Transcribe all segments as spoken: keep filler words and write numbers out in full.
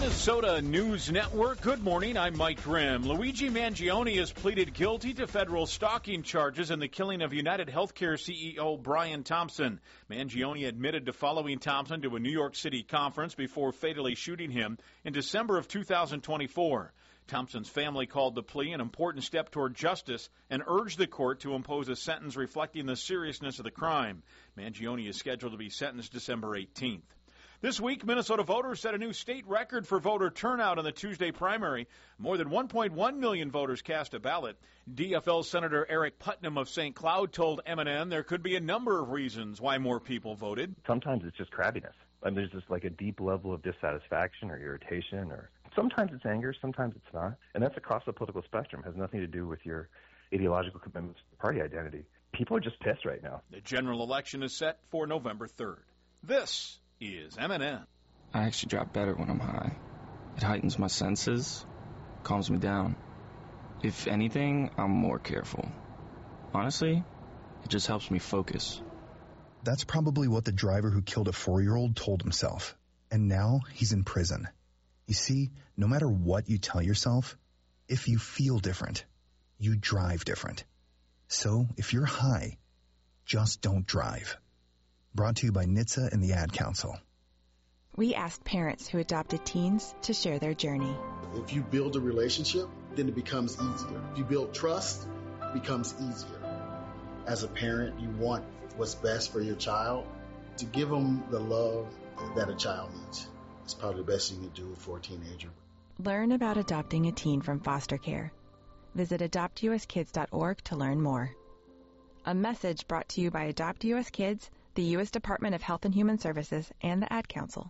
Minnesota News Network. Good morning, I'm Mike Grimm. Luigi Mangione has pleaded guilty to federal stalking charges in the killing of United Healthcare C E O Brian Thompson. Mangione admitted to following Thompson to a New York City conference before fatally shooting him in December of two thousand twenty-four. Thompson's family called the plea an important step toward justice and urged the court to impose a sentence reflecting the seriousness of the crime. Mangione is scheduled to be sentenced December eighteenth. This week, Minnesota voters set a new state record for voter turnout in the Tuesday primary. More than one point one million voters cast a ballot. D F L Senator Eric Putnam of Saint Cloud told M and M there could be a number of reasons why more people voted. Sometimes it's just crabbiness. I mean, there's just like a deep level of dissatisfaction or irritation, or sometimes it's anger, sometimes it's not. And that's across the political spectrum. It has nothing to do with your ideological commitments to party identity. People are just pissed right now. The general election is set for November third. This is M and M. I actually drop better when I'm high. It heightens my senses, calms me down. If anything, I'm more careful. Honestly, it just helps me focus. That's probably what the driver who killed a four-year-old told himself. And now he's in prison. You see, no matter what you tell yourself, if you feel different, you drive different. So if you're high, just don't drive. Brought to you by N H T S A and the Ad Council. We asked parents who adopted teens to share their journey. If you build a relationship, then it becomes easier. If you build trust, it becomes easier. As a parent, you want what's best for your child. To give them the love that a child needs. It's probably the best you can do for a teenager. Learn about adopting a teen from foster care. Visit adopt u s kids dot org to learn more. A message brought to you by Adopt U S Kids, the U S Department of Health and Human Services, and the Ad Council.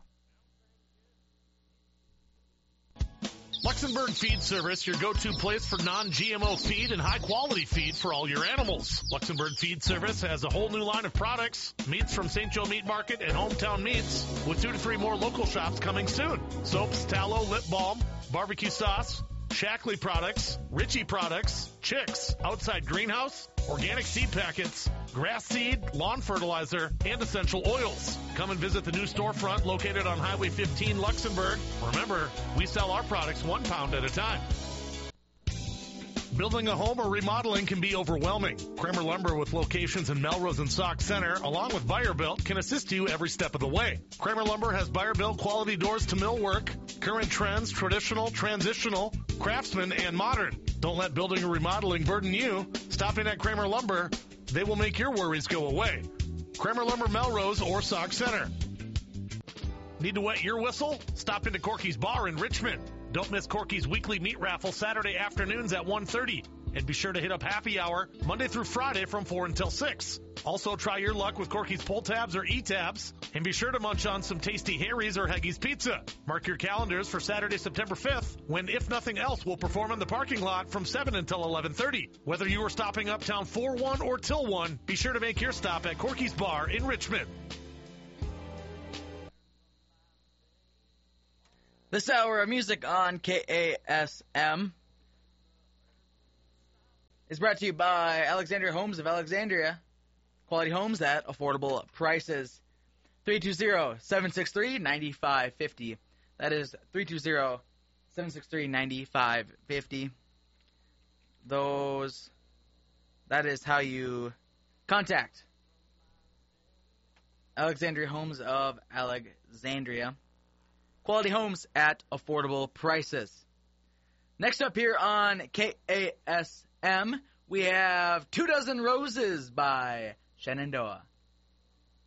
Luxembourg Feed Service, your go-to place for non-G M O feed and high-quality feed for all your animals. Luxembourg Feed Service has a whole new line of products, meats from Saint Joe Meat Market and Hometown Meats, with two to three more local shops coming soon. Soaps, tallow, lip balm, barbecue sauce, Shackley products, Ritchie products, Chicks, outside greenhouse, organic seed packets, grass seed, lawn fertilizer, and essential oils. Come and visit the new storefront located on Highway fifteen, Luxembourg. Remember, we sell our products one pound at a time. Building a home or remodeling can be overwhelming. Kramer Lumber, with locations in Melrose and Sauk Center, along with Buyer-Built, can assist you every step of the way. Kramer Lumber has Buyer-Built quality doors to millwork, current trends, traditional, transitional, craftsman, and modern. Don't let building or remodeling burden you. Stop in at Kramer Lumber. They will make your worries go away. Kramer Lumber, Melrose, or Sauk Center. Need to wet your whistle? Stop into Corky's Bar in Richmond. Don't miss Corky's weekly meat raffle Saturday afternoons at one thirty. And be sure to hit up happy hour Monday through Friday from four until six. Also, try your luck with Corky's pull tabs or E-tabs. And be sure to munch on some tasty Harry's or Heggy's Pizza. Mark your calendars for Saturday, September fifth, when If Nothing Else will perform in the parking lot from seven until eleven thirty. Whether you are stopping uptown for one or till one, be sure to make your stop at Corky's Bar in Richmond. This hour of music on K A S M is brought to you by Alexandria Homes of Alexandria. Quality homes at affordable prices. three two zero, seven six three, nine five five zero. That is three two zero, seven six three, nine five five zero. Those, that is how you contact Alexandria Homes of Alexandria. Quality homes at affordable prices. Next up here on K A S M, we have Two Dozen Roses by Shenandoah.